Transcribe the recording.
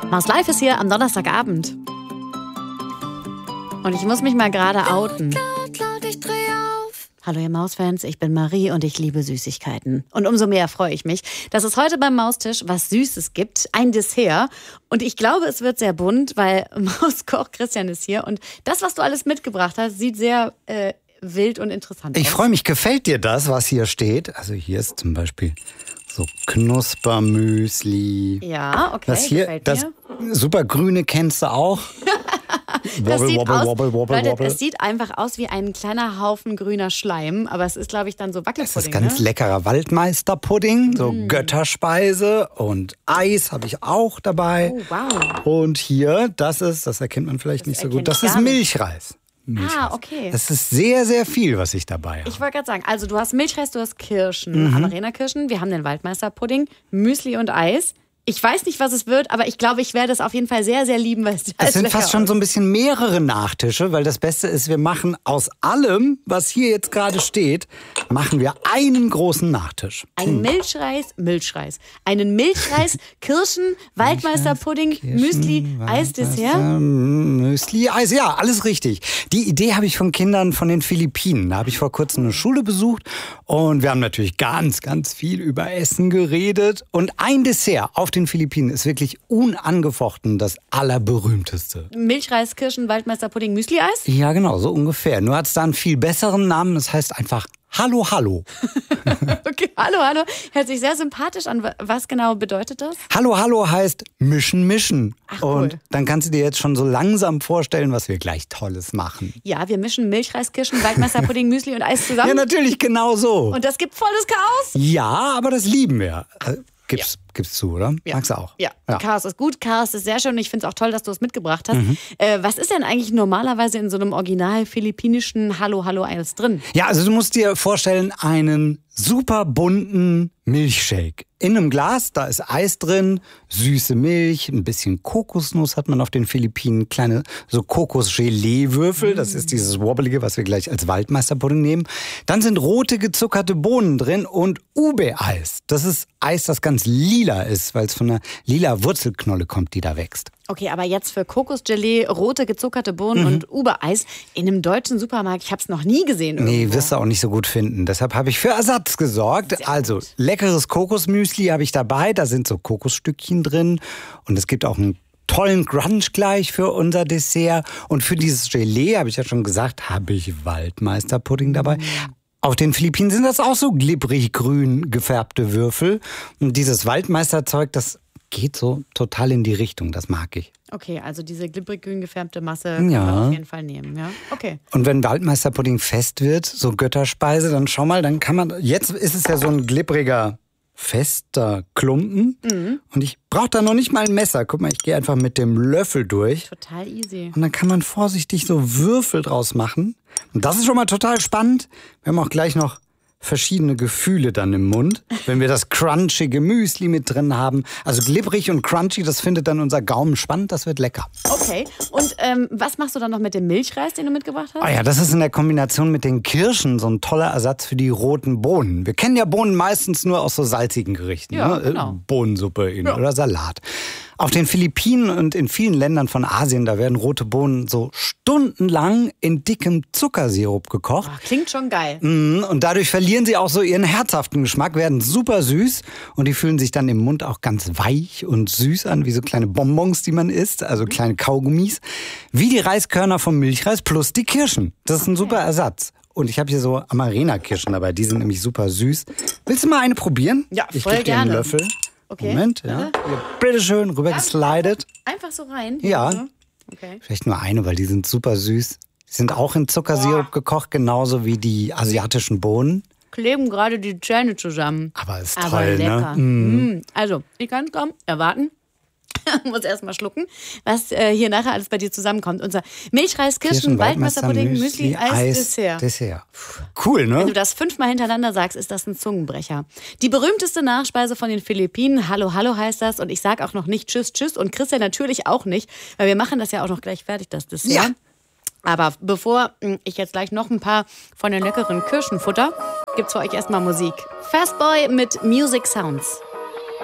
Mars Live ist hier am Donnerstagabend. Und ich muss mich mal gerade outen. Hallo ihr Mausfans, ich bin Marie und ich liebe Süßigkeiten. Und umso mehr freue ich mich, dass es heute beim Maustisch was Süßes gibt, ein Dessert. Und ich glaube, es wird sehr bunt, weil Mauskoch Christian ist hier. Und das, was du alles mitgebracht hast, sieht sehr wild und interessant aus. Ich freue mich, gefällt dir das, was hier steht? Also hier ist zum Beispiel so Knuspermüsli. Ja, okay, das hier, gefällt das mir. super grüne kennst du auch. Das sieht Wobble. es sieht einfach aus wie ein kleiner Haufen grüner Schleim, aber es ist, glaube ich, dann so Wackelpudding. Das ist ganz leckerer Waldmeisterpudding, so Götterspeise und Eis habe ich auch dabei. Oh, wow. Und hier, das erkennt man vielleicht nicht so gut, das ist Milchreis. Ah, okay. Das ist sehr, sehr viel, was ich dabei habe. Ich wollte gerade sagen, also du hast Milchreis, du hast Kirschen, Amarena-Kirschen, wir haben den Waldmeisterpudding, Müsli und Eis. Ich weiß nicht, was es wird, aber ich glaube, ich werde es auf jeden Fall sehr, sehr lieben, weil es sind fast schon so ein bisschen mehrere Nachtische, weil das Beste ist, wir machen aus allem, was hier jetzt gerade steht, machen wir einen großen Nachtisch. Ein Milchreis, einen Milchreis, Kirschen, Waldmeisterpudding, Müsli, Eisdessert. Müsli, Eis, ja, alles richtig. Die Idee habe ich von Kindern von den Philippinen. Da habe ich vor kurzem eine Schule besucht und wir haben natürlich ganz, ganz viel über Essen geredet. Und ein Dessert auf den Philippinen ist wirklich unangefochten das allerberühmteste. Milchreis, Kirschen, Waldmeisterpudding, Müsli-Eis? Ja, genau, so ungefähr. Nur hat es da einen viel besseren Namen. Das heißt einfach Hallo, hallo. Okay, hallo. Hört sich sehr sympathisch an. Was genau bedeutet das? Hallo, hallo heißt mischen. Ach, cool. Und dann kannst du dir jetzt schon so langsam vorstellen, was wir gleich Tolles machen. Ja, wir mischen Milchreis, Kirschen, Waldmeisterpudding, Müsli und Eis zusammen. Ja, natürlich, genau so. Und das gibt volles Chaos? Ja, aber das lieben wir. Gibst zu, oder? Ja. Magst du auch? Ja. Chaos ist gut, Chaos ist sehr schön und ich finde es auch toll, dass du es mitgebracht hast. Was ist denn eigentlich normalerweise in so einem original philippinischen Hallo-Hallo-Eis drin? Ja, also du musst dir vorstellen, einen super bunten Milchshake. In einem Glas, da ist Eis drin, süße Milch, ein bisschen Kokosnuss hat man auf den Philippinen, kleine so Kokosgelee-Würfel, das ist dieses Wobbelige, was wir gleich als Waldmeisterpudding nehmen. Dann sind rote gezuckerte Bohnen drin und Ube-Eis. Das ist Eis, das ganz lila ist, weil es von einer lila Wurzelknolle kommt, die da wächst. Okay, aber jetzt für Kokosgelee, rote gezuckerte Bohnen und Ube-Eis in einem deutschen Supermarkt, ich habe es noch nie gesehen irgendwo. Nee, wirst du auch nicht so gut finden. Deshalb habe ich für Ersatz gesorgt. Sehr also gut. leckeres Kokosmüsli habe ich dabei, da sind so Kokosstückchen drin und es gibt auch einen tollen Crunch gleich für unser Dessert. Und für dieses Gelee, habe ich ja schon gesagt, habe ich Waldmeisterpudding dabei. Auf den Philippinen sind das auch so glibberig grün gefärbte Würfel. Und dieses Waldmeisterzeug, das geht so total in die Richtung, das mag ich. Okay, also diese glibberig grün gefärbte Masse kann man auf jeden Fall nehmen, ja? Okay. Und wenn Waldmeisterpudding fest wird, so Götterspeise, dann schau mal, dann kann man, jetzt ist es ja so ein glibbriger, fester Klumpen und ich brauche da noch nicht mal ein Messer. Guck mal, ich gehe einfach mit dem Löffel durch. Total easy. Und dann kann man vorsichtig so Würfel draus machen. Und das ist schon mal total spannend. Wir haben auch gleich noch verschiedene Gefühle dann im Mund, wenn wir das crunchige Müsli mit drin haben. Also glibberig und crunchy, das findet dann unser Gaumen spannend, das wird lecker. Okay, und was machst du dann noch mit dem Milchreis, den du mitgebracht hast? Ah ja, das ist in der Kombination mit den Kirschen so ein toller Ersatz für die roten Bohnen. Wir kennen ja Bohnen meistens nur aus so salzigen Gerichten. Ja, ne? genau. Bohnensuppe oder Salat. Auf den Philippinen und in vielen Ländern von Asien, da werden rote Bohnen so stundenlang in dickem Zuckersirup gekocht. Ach, klingt schon geil. Und dadurch verlieren sie auch so ihren herzhaften Geschmack, werden super süß und die fühlen sich dann im Mund auch ganz weich und süß an, wie so kleine Bonbons, die man isst, also kleine Kaugummis. Wie die Reiskörner vom Milchreis plus die Kirschen. Das ist ein super Ersatz. Und ich habe hier so Amarena-Kirschen dabei, die sind nämlich super süß. Willst du mal eine probieren? Ja, ich voll gebe dir einen gerne. Löffel. Okay. Moment, ja. Hier, bitteschön, rüber geslidet. Einfach so rein? Ja. Okay. Vielleicht nur eine, weil die sind super süß. Die sind auch in Zuckersirup gekocht, genauso wie die asiatischen Bohnen. Kleben gerade die Zähne zusammen. Aber ist Aber toll, lecker. ne? Also, ich kann es kaum erwarten. Muss erst mal schlucken, was hier nachher alles bei dir zusammenkommt. Unser Milchreis, Kirschen, Waldmeisterpudding, Müsli, Eis, Dessert. Cool, ne? Wenn du das 5-mal hintereinander sagst, ist das ein Zungenbrecher. Die berühmteste Nachspeise von den Philippinen, Hallo Hallo heißt das. Und ich sage auch noch nicht Tschüss Tschüss und Christian natürlich auch nicht, weil wir machen das ja auch noch gleich fertig, das Dessert. Ja. Aber bevor ich jetzt gleich noch ein paar von den leckeren Kirschenfutter, gibt's für euch erstmal Musik. Fastboy mit Music Sounds.